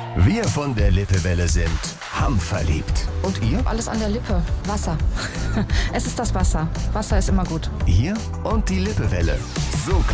Wir von der Lippewelle sind hamverliebt. Und ihr? Alles an der Lippe. Wasser. Es ist das Wasser. Wasser ist immer gut. Ihr und die Lippewelle. So